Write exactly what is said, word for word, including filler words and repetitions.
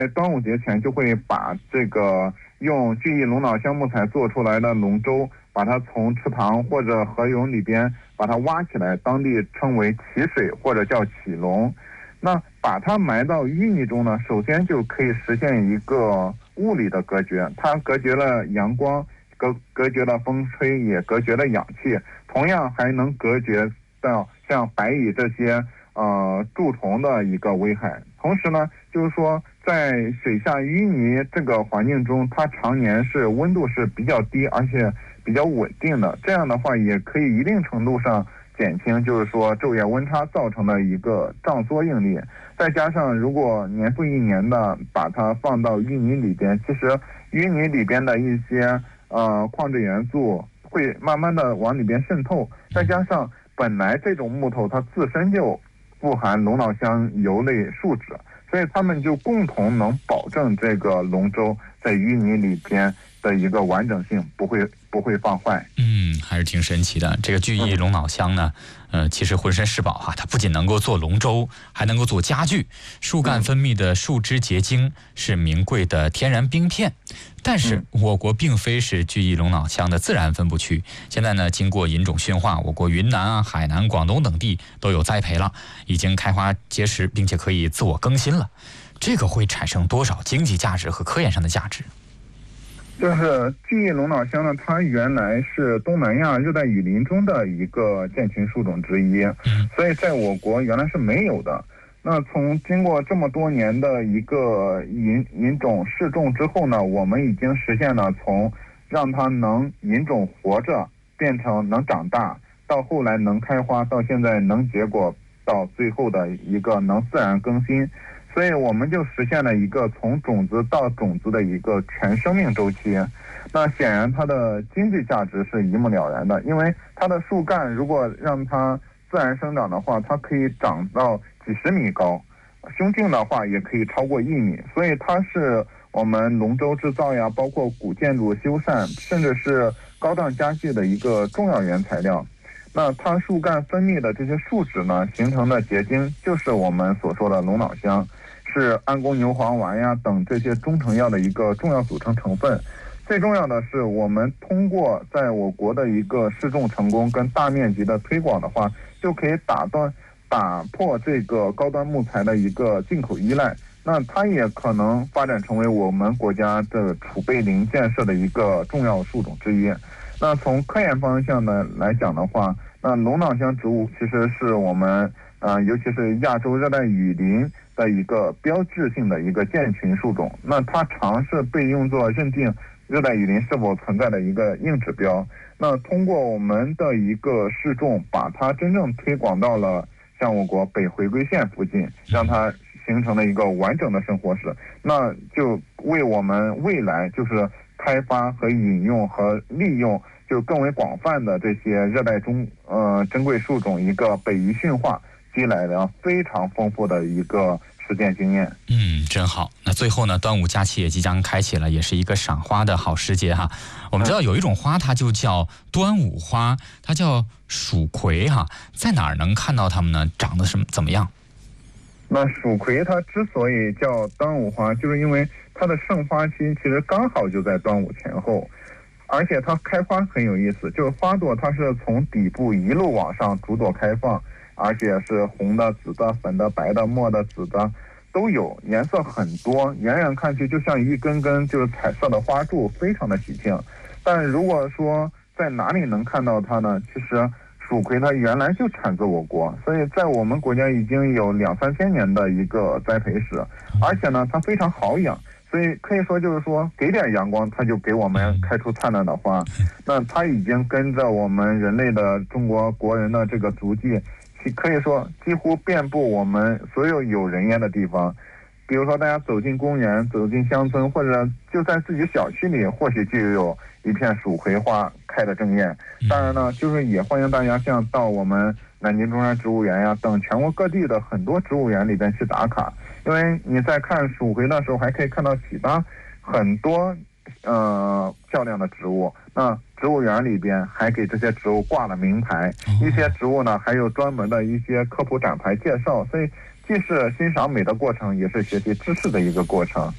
在端午节前就会把这个用聚义龙脑香木材做出来的龙舟，把它从池塘或者河涌里边把它挖起来，当地称为起水或者叫起龙。那把它埋到淤泥中呢，首先就可以实现一个物理的隔绝，它隔绝了阳光，隔隔绝了风吹，也隔绝了氧气，同样还能隔绝到像白蚁这些呃蛀虫的一个危害。同时呢，就是说在水下淤泥这个环境中，它常年是温度是比较低，而且比较稳定的，这样的话也可以一定程度上减轻就是说昼夜温差造成的一个胀缩应力。再加上如果年复一年的把它放到淤泥里边，其实淤泥里边的一些呃矿质元素会慢慢的往里边渗透，再加上本来这种木头它自身就富含龙脑香油类树脂，所以它们就共同能保证这个龙舟在淤泥里边的一个完整性不会不会放坏。 嗯，还是挺神奇的。这个聚义龙脑香呢，呃，其实浑身是宝哈，它不仅能够做龙舟，还能够做家具。树干分泌的树脂结晶是名贵的天然冰片。但是我国并非是聚义龙脑香的自然分布区，现在呢，经过引种驯化，我国云南啊、海南、广东等地都有栽培了，已经开花结实，并且可以自我更新了。这个会产生多少经济价值和科研上的价值？ 就是聚义龙脑香呢，它原来是东南亚热带雨林中的一个建群树种之一，所以在我国原来是没有的。那从经过这么多年的一个引引种试种之后呢，我们已经实现了从让它能引种活着变成能长大，到后来能开花，到现在能结果，到最后的一个能自然更新。所以我们就实现了一个从种子到种子的一个全生命周期。那显然它的经济价值是一目了然的，因为它的树干如果让它自然生长的话，它可以长到几十米高，胸径的话也可以超过一米，所以它是我们龙舟制造呀，包括古建筑修缮，甚至是高档家具的一个重要原材料。那它树干分泌的这些树脂呢，形成的结晶就是我们所说的龙脑香，是安宫牛黄丸呀等这些中成药的一个重要组成成分。最重要的是，我们通过在我国的一个试种成功跟大面积的推广的话，就可以打断打破这个高端木材的一个进口依赖。那它也可能发展成为我们国家的储备林建设的一个重要树种之一。那从科研方向呢来讲的话，那龙脑香植物其实是我们呃，尤其是亚洲热带雨林的一个标志性的一个建群树种。那它常是被用作认定热带雨林是否存在的一个硬指标。那通过我们的一个试种，把它真正推广到了像我国北回归线附近，让它形成了一个完整的生活史，那就为我们未来就是开发和引用和利用就更为广泛的这些热带中呃珍贵树种一个北移驯化积累了非常丰富的一个实践经验。 嗯，真好。那最后呢，端午假期也即将开启了，也是一个赏花的好时节哈。我们知道有一种花，它就叫端午花，它叫蜀葵哈，在哪儿能看到它们呢？长得什么怎么样？ 那蜀葵它之所以叫端午花，就是因为它的盛花期其实刚好就在端午前后，而且它开花很有意思，就是花朵它是从底部一路往上逐朵开放，而且是红的、紫的、粉的、白的、墨的、紫的都有，颜色很多，远远看去就像一根根就是彩色的花柱，非常的喜庆。但如果说在哪里能看到它呢？其实蜀葵它原来就产自我国，所以在我们国家已经有两三千年的一个栽培史，而且呢它非常好养，所以可以说就是说给点阳光它就给我们开出灿烂的花。那它已经跟着我们人类的中国国人的这个足迹，可以说几乎遍布我们所有有人烟的地方。比如说大家走进公园、走进乡村，或者就在自己小区里，或许就有一片蜀葵花开得正艳。当然呢，就是也欢迎大家像到我们南京中山植物园呀等全国各地的很多植物园里边去打卡，因为你在看蜀葵的时候，还可以看到其他很多呃漂亮的植物。那植物园里边还给这些植物挂了名牌，一些植物呢还有专门的一些科普展牌介绍，所以既是欣赏美的过程，也是学习知识的一个过程。